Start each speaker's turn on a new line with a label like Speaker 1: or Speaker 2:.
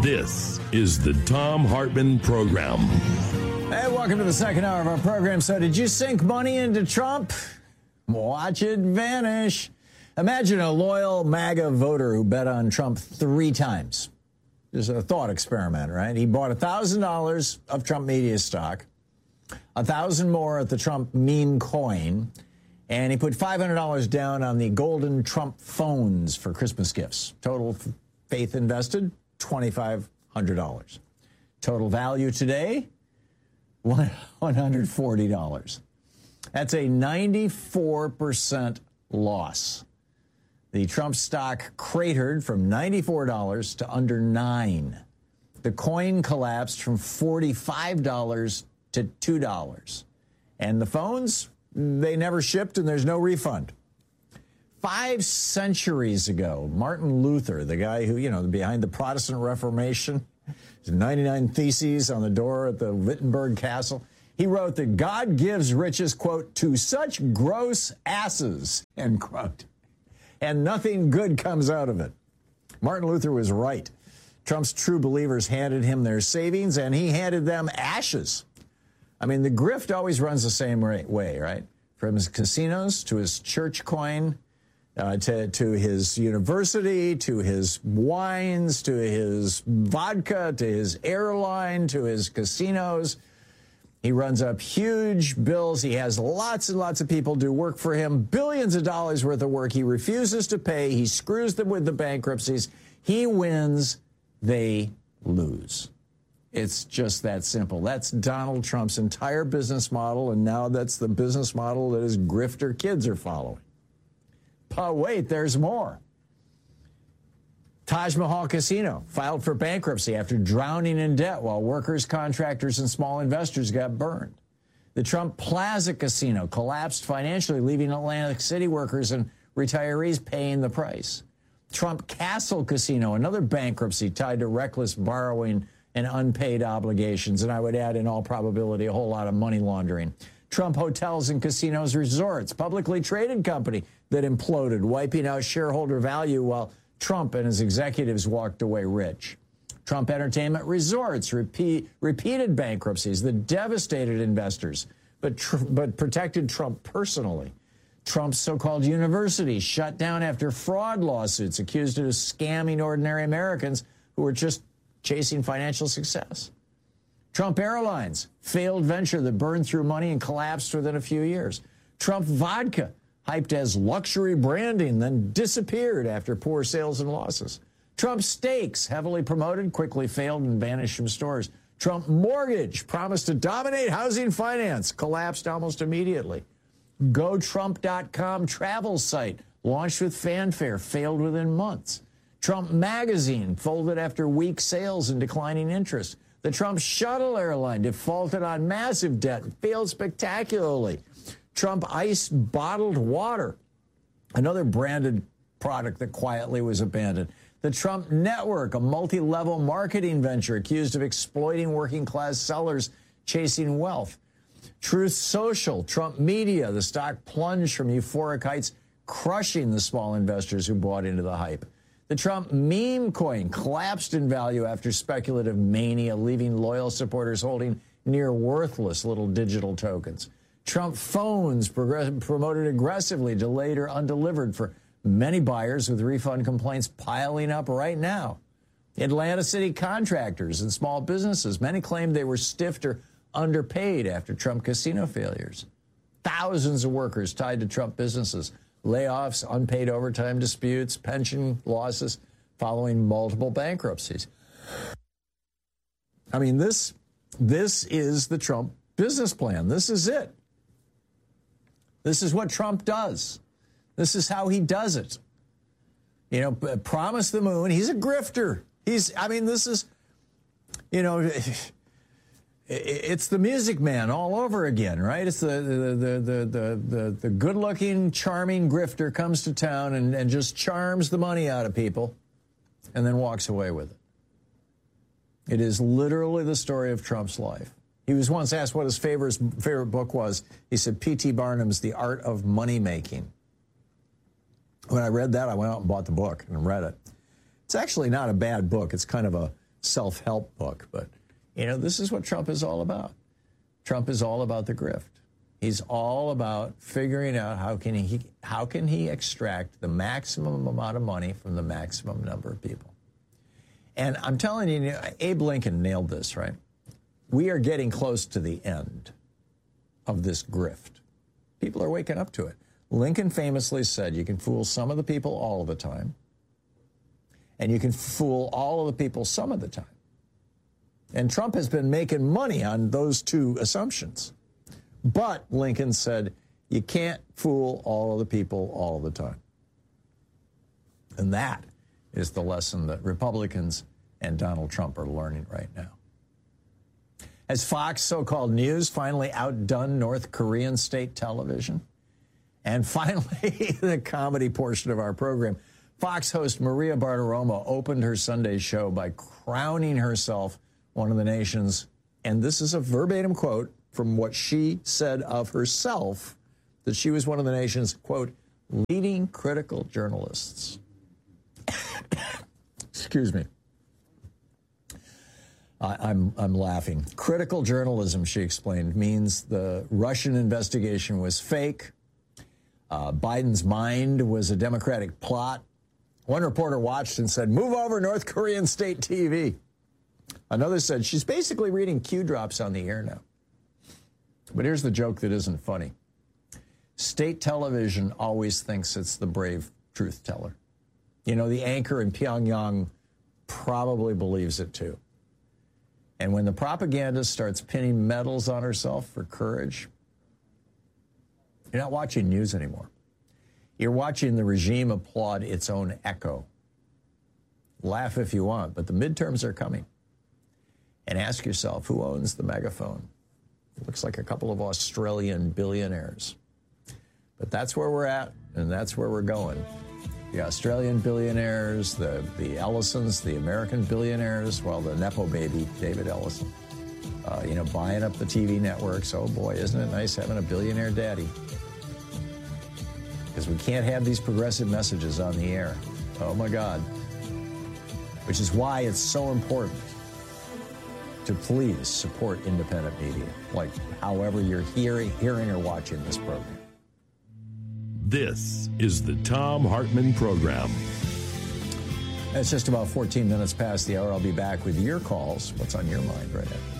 Speaker 1: This is the Thom Hartmann Program.
Speaker 2: Hey, welcome to the second hour of our program. So did you sink money into Trump? Watch it vanish. Imagine a loyal MAGA voter who bet on Trump 3 times. Just a thought experiment, right? He bought $1,000 of Trump media stock, 1,000 more at the Trump meme coin, and he put $500 down on the golden Trump phones for Christmas gifts. Total faith invested, $2,500. Total value today, $140. That's a 94% loss. The Trump stock cratered from $94 to under $9. The coin collapsed from $45 to $2. And the phones, they never shipped and there's no refund. 5 centuries ago, Martin Luther, the guy who, behind the Protestant Reformation, 99 Theses on the door at the Wittenberg Castle, he wrote that God gives riches, quote, to such gross asses, end quote, and nothing good comes out of it. Martin Luther was right. Trump's true believers handed him their savings, and he handed them ashes. I mean, the grift always runs the same way, right? From his casinos to his church coin, to his university, to his wines, to his vodka, to his airline, to his casinos. He runs up huge bills. He has lots and lots of people do work for him, billions of dollars worth of work. He refuses to pay. He screws them with the bankruptcies. He wins. They lose. It's just that simple. That's Donald Trump's entire business model, and now that's the business model that his grifter kids are following. But wait, there's more. Taj Mahal Casino filed for bankruptcy after drowning in debt while workers, contractors, and small investors got burned. The Trump Plaza Casino collapsed financially, leaving Atlantic City workers and retirees paying the price. Trump Castle Casino, another bankruptcy tied to reckless borrowing and unpaid obligations, and I would add, in all probability, a whole lot of money laundering. Trump Hotels and Casinos Resorts, publicly traded company that imploded, wiping out shareholder value while Trump and his executives walked away rich. Trump Entertainment Resorts repeated bankruptcies that devastated investors, but protected Trump personally. Trump's so-called university shut down after fraud lawsuits accused it of scamming ordinary Americans who were just chasing financial success. Trump Airlines, failed venture that burned through money and collapsed within a few years. Trump Vodka, hyped as luxury branding, then disappeared after poor sales and losses. Trump Steaks, heavily promoted, quickly failed and vanished from stores. Trump Mortgage, promised to dominate housing finance, collapsed almost immediately. GoTrump.com travel site, launched with fanfare, failed within months. Trump Magazine, folded after weak sales and declining interest. The Trump Shuttle airline defaulted on massive debt and failed spectacularly. Trump Ice bottled water, another branded product that quietly was abandoned. The Trump Network, a multi-level marketing venture accused of exploiting working-class sellers chasing wealth. Truth Social, Trump Media, the stock plunged from euphoric heights, crushing the small investors who bought into the hype. The Trump meme coin collapsed in value after speculative mania, leaving loyal supporters holding near worthless little digital tokens. Trump phones promoted aggressively, delayed or undelivered for many buyers, with refund complaints piling up right now. Atlanta City contractors and small businesses, many claimed they were stiffed or underpaid after Trump casino failures. Thousands of workers tied to Trump businesses, layoffs, unpaid overtime disputes, pension losses following multiple bankruptcies. I mean, this is the Trump business plan. This is it. This is what Trump does. This is how he does it. Promise the moon. He's a grifter. This is, it's the Music Man all over again, right? It's the good-looking, charming grifter comes to town and just charms the money out of people and then walks away with it. It is literally the story of Trump's life. He was once asked what his favorite book was. He said, P.T. Barnum's The Art of Money Making. When I read that, I went out and bought the book and read it. It's actually not a bad book. It's kind of a self-help book, but, this is what Trump is all about. Trump is all about the grift. He's all about figuring out how can he extract the maximum amount of money from the maximum number of people. And I'm telling you, Abe Lincoln nailed this, right? We are getting close to the end of this grift. People are waking up to it. Lincoln famously said you can fool some of the people all of the time, and you can fool all of the people some of the time. And Trump has been making money on those two assumptions. But Lincoln said you can't fool all of the people all the time. And that is the lesson that Republicans and Donald Trump are learning right now. Has Fox so-called news finally outdone North Korean state television? And finally, the comedy portion of our program. Fox host Maria Bartiromo opened her Sunday show by crowning herself one of the nation's, and this is a verbatim quote from what she said of herself, that she was one of the nation's, quote, leading critical journalists. Excuse me. I'm laughing. Critical journalism, she explained, means the Russian investigation was fake. Biden's mind was a Democratic plot. One reporter watched and said, move over North Korean state TV. Another said, she's basically reading Q drops on the air now. But here's the joke that isn't funny. State television always thinks it's the brave truth teller. The anchor in Pyongyang probably believes it too. And when the propagandist starts pinning medals on herself for courage, you're not watching news anymore. You're watching the regime applaud its own echo. Laugh if you want, but the midterms are coming. And ask yourself, who owns the megaphone? It looks like a couple of Australian billionaires. But that's where we're at, and that's where we're going. The Australian billionaires, the Ellisons, the American billionaires, well, the Nepo baby, David Ellison, buying up the TV networks. Oh, boy, isn't it nice having a billionaire daddy? Because we can't have these progressive messages on the air. Oh, my God. Which is why it's so important to please support independent media, like however you're hearing or watching this program.
Speaker 1: This is the Thom Hartmann Program.
Speaker 2: It's just about 14 minutes past the hour. I'll be back with your calls. What's on your mind right now?